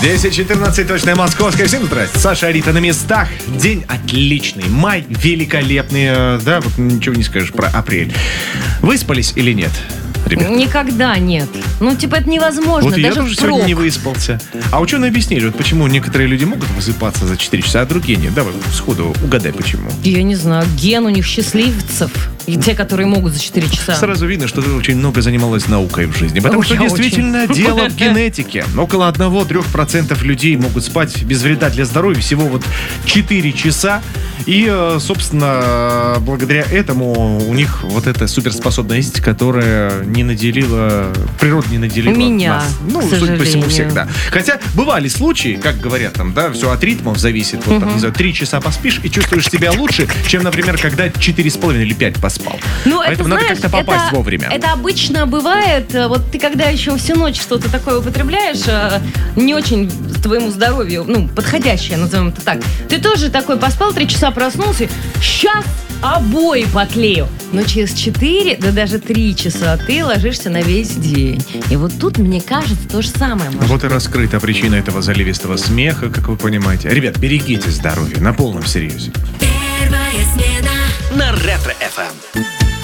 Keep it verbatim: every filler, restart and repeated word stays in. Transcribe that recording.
десять четырнадцать, точное московское. Всем здрасте. Саша, Арита на местах. День отличный. Май великолепный. Да, вот ничего не скажешь про апрель. Выспались или нет, ребята? Никогда нет. Ну, типа, это невозможно. Вот даже я тоже впрок. сегодня не выспался. А ученые объяснили, вот почему некоторые люди могут высыпаться за четыре часа, а другие нет. Давай сходу угадай, почему. Я не знаю, ген у них счастливцев. И те, которые могут за четыре часа. Сразу видно, что ты очень много занималась наукой в жизни. Потому Ой, что я действительно очень. дело в генетике. Около одного-трех процентов людей могут спать без вреда для здоровья всего вот четыре часа. И, собственно, благодаря этому у них вот эта суперспособность, которая не наделила, природа не наделила Меня, нас. Ну, к судя по всему, сожалению. всегда. Хотя бывали случаи, как говорят там, да, все от ритмов зависит. Вот там, не знаю, три часа поспишь и чувствуешь себя лучше, чем, например, когда четыре с половиной или пять поспал. Ну, Поэтому это, надо знаешь, как-то попасть это, вовремя. Это обычно бывает, вот ты когда еще всю ночь что-то такое употребляешь, э, не очень твоему здоровью, ну, подходящее, назовем это так. Ты тоже такой поспал, три часа проснулся, сейчас обои поклею. Но через четыре, да даже три часа ты ложишься на весь день. И вот тут, мне кажется, то же самое. Может. Вот и раскрыта причина этого заливистого смеха, как вы понимаете. Ребят, берегите здоровье на полном серьезе. Первая смена на Ретро-эф эм.